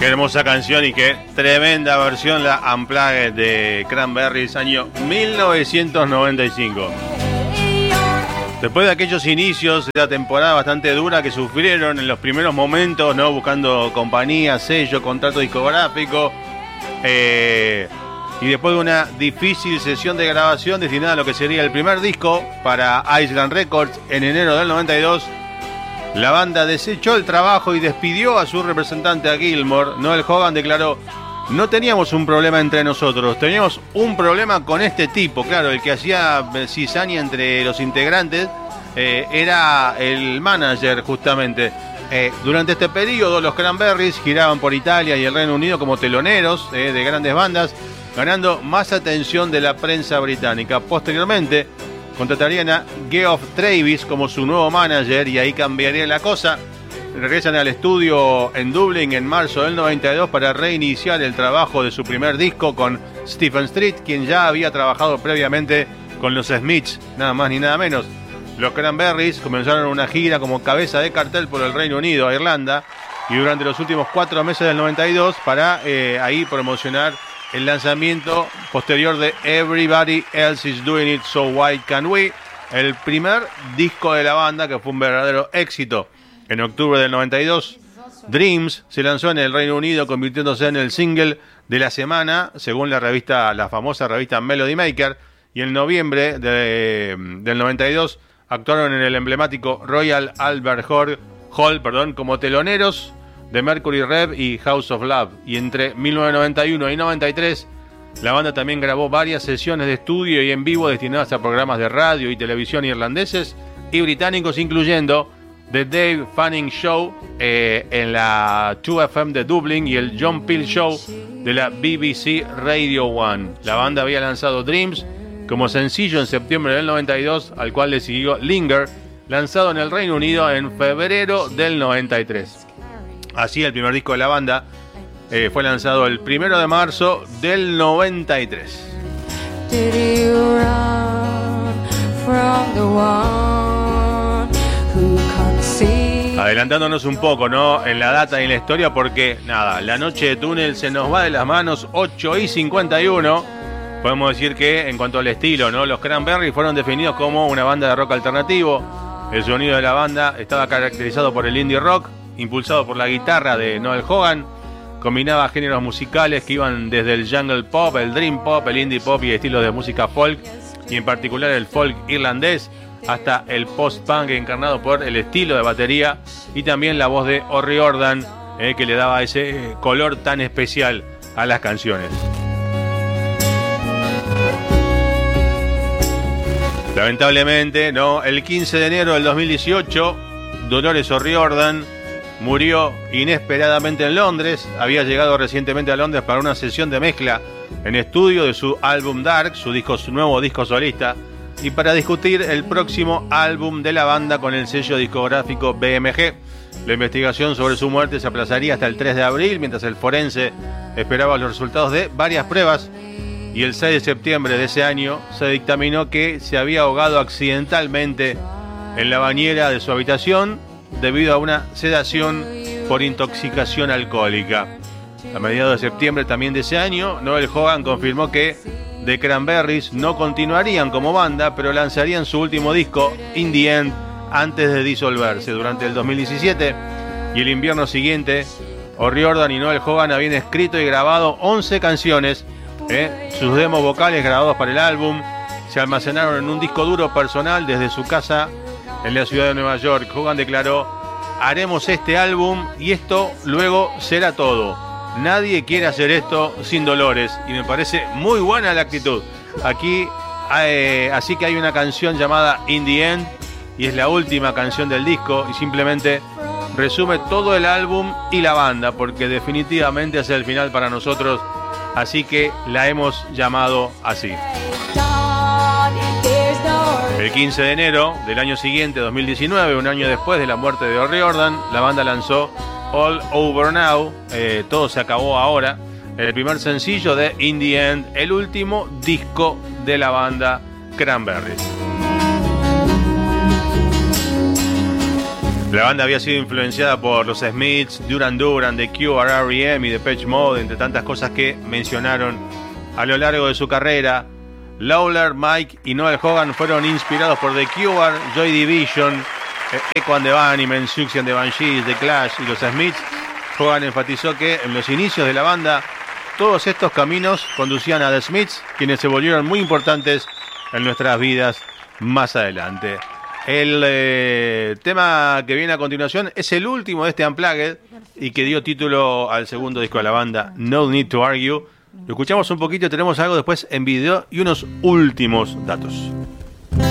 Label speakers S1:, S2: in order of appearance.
S1: Qué hermosa canción y qué tremenda versión, la Unplugged de Cranberries, año 1995. Después de aquellos inicios de la temporada bastante dura que sufrieron en los primeros momentos, ¿no? Buscando compañía, sello, contrato discográfico, y después de una difícil sesión de grabación destinada a lo que sería el primer disco para Island Records en enero del 92, la banda desechó el trabajo y despidió a su representante, a Gilmour. Noel Hogan declaró: no teníamos un problema entre nosotros, teníamos un problema con este tipo. Claro, el que hacía cizaña entre los integrantes era el manager, justamente. Durante este periodo, los Cranberries giraban por Italia y el Reino Unido como teloneros de grandes bandas, ganando más atención de la prensa británica. Posteriormente, contratarían a Geoff Travis como su nuevo manager y ahí cambiaría la cosa. Regresan al estudio en Dublín en marzo del 92 para reiniciar el trabajo de su primer disco con Stephen Street, quien ya había trabajado previamente con los Smiths, nada más ni nada menos. Los Cranberries comenzaron una gira como cabeza de cartel por el Reino Unido a Irlanda y durante los últimos 4 meses del 92 para ahí promocionar el lanzamiento posterior de Everybody Else Is Doing It, So Why Can't We, el primer disco de la banda que fue un verdadero éxito. En octubre del 92, Dreams se lanzó en el Reino Unido, convirtiéndose en el single de la semana, según la famosa revista Melody Maker, y en noviembre del 92 actuaron en el emblemático Royal Albert Hall como teloneros de Mercury Rev y House of Love. Y entre 1991 y 93, la banda también grabó varias sesiones de estudio y en vivo destinadas a programas de radio y televisión irlandeses y británicos, incluyendo The Dave Fanning Show en la 2FM de Dublín y el John Peel Show de la BBC Radio 1. La banda había lanzado Dreams como sencillo en septiembre del 92, al cual le siguió Linger, lanzado en el Reino Unido en febrero del 93. Así, el primer disco de la banda fue lanzado el 1 de marzo del 93. Adelantándonos un poco, ¿no? En la data y en la historia, porque nada, la noche de túnel se nos va de las manos, 8:51. Podemos decir que en cuanto al estilo, ¿no? Los Cranberries fueron definidos como una banda de rock alternativo. El sonido de la banda estaba caracterizado por el indie rock, impulsado por la guitarra de Noel Hogan. Combinaba géneros musicales que iban desde el jungle pop, el dream pop, el indie pop y estilos de música folk, y en particular el folk irlandés, hasta el post-punk encarnado por el estilo de batería y también la voz de O'Riordan, que le daba ese color tan especial a las canciones. Lamentablemente, ¿no? El 15 de enero del 2018, Dolores O'Riordan murió inesperadamente en Londres. Había llegado recientemente a Londres para una sesión de mezcla en estudio de su álbum Dark, su nuevo disco solista, y para discutir el próximo álbum de la banda con el sello discográfico BMG. La investigación sobre su muerte se aplazaría hasta el 3 de abril, mientras el forense esperaba los resultados de varias pruebas. Y el 6 de septiembre de ese año se dictaminó que se había ahogado accidentalmente en la bañera de su habitación debido a una sedación por intoxicación alcohólica. A mediados de septiembre también de ese año, Noel Hogan confirmó que The Cranberries no continuarían como banda, pero lanzarían su último disco, In the End, antes de disolverse. Durante el 2017 y el invierno siguiente, O'Riordan y Noel Hogan habían escrito y grabado 11 canciones. Sus demos vocales grabados para el álbum se almacenaron en un disco duro personal desde su casa en la ciudad de Nueva York. Hogan declaró: haremos este álbum y esto luego será todo. Nadie quiere hacer esto sin Dolores. Y me parece muy buena la actitud. Aquí, así que hay una canción llamada In the End y es la última canción del disco y simplemente resume todo el álbum y la banda, porque definitivamente es el final para nosotros. Así que la hemos llamado así. El 15 de enero del año siguiente, 2019, un año después de la muerte de O'Riordan, la banda lanzó All Over Now, Todo se acabó ahora, el primer sencillo de In the End, el último disco de la banda Cranberries. La banda había sido influenciada por los Smiths, Duran Duran, The Cure, R.E.M. y Depeche Mode, entre tantas cosas que mencionaron a lo largo de su carrera. Lawler, Mike y Noel Hogan fueron inspirados por The Cure, Joy Division, Echo and the Bunnymen, Siouxsie and the Banshees, The Clash y los Smiths. Hogan enfatizó que en los inicios de la banda todos estos caminos conducían a The Smiths, quienes se volvieron muy importantes en nuestras vidas más adelante. El tema que viene a continuación es el último de este Unplugged y que dio título al segundo disco de la banda, No Need to Argue. Lo escuchamos un poquito, tenemos algo después en video y unos últimos datos.